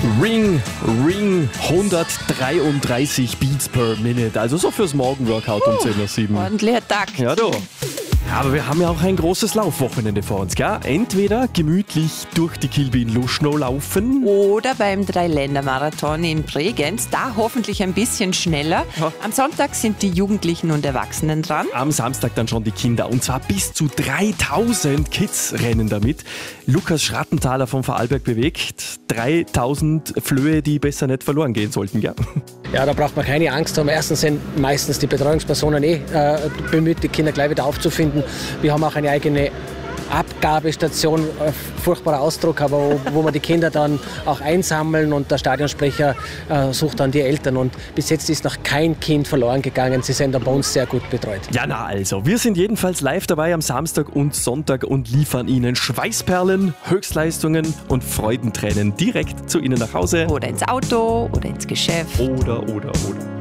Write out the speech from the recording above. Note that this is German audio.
Ring, 133 Beats per Minute. Also so fürs Morgenworkout um 10:07 Uhr. Ordentlicher Takt. Ja, du. Aber wir haben ja auch ein großes Laufwochenende vor uns, gell? Entweder gemütlich durch die Kilbin-Luschnow laufen. Oder beim Dreiländermarathon in Bregenz, da hoffentlich ein bisschen schneller. Ja. Am Sonntag sind die Jugendlichen und Erwachsenen dran. Am Samstag dann schon die Kinder. Und zwar bis zu 3000 Kids rennen damit. Lukas Schrattenthaler vom Vorarlberg bewegt. 3000 Flöhe, die besser nicht verloren gehen sollten, gell? Ja, da braucht man keine Angst haben. Erstens sind meistens die Betreuungspersonen bemüht, die Kinder gleich wieder aufzufinden. Wir haben auch eine eigene Abgabestation, furchtbarer Ausdruck, aber wo wir die Kinder dann auch einsammeln und der Stadionsprecher sucht dann die Eltern. Und bis jetzt ist noch kein Kind verloren gegangen. Sie sind bei uns sehr gut betreut. Ja, na also, wir sind jedenfalls live dabei am Samstag und Sonntag und liefern Ihnen Schweißperlen, Höchstleistungen und Freudentränen direkt zu Ihnen nach Hause. Oder ins Auto oder ins Geschäft. Oder.